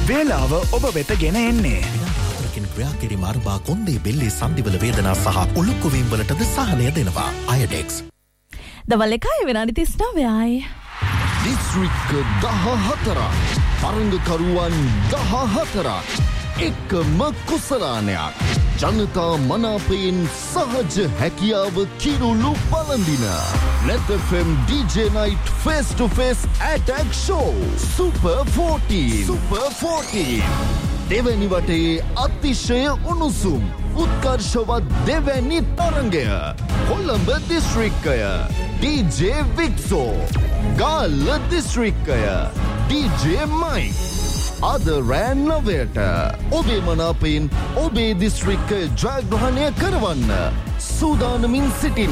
වේලාව ඔබ වෙත ගෙන එන්නේ. ක්‍රියා කිරීම අරබා කොන්දේ බෙල්ලේ සංදිවල වේදනා සහ උළුක්කුවීම් වලටද සහනය දෙනවා. අයඩෙක්ස්. දවල් 1 විනාඩි 39යි. දිස්ත්‍රික්ක 14 තරඟකරුවන් 14 එකම කුසලානයක් ජනතා මනාපයෙන් සහජ හැකියාව කිරුළු පළඳින Net FM DJ Night Face to Face Attack Show Super 14 දෙවැනි වටේ අතිශය උණුසුම් උත්කර්ෂවත් දෙවැනි තරඟය Colombo දිස්ත්‍රික්කය DJ Vixo Galle දිස්ත්‍රික්කය DJ Mike අද රෑ 9ට ඔබේ මනාපයෙන් ඔබේ දිස්ත්‍රික්කය ජයග්‍රහණය කරවන්න සූදානමින් සිටින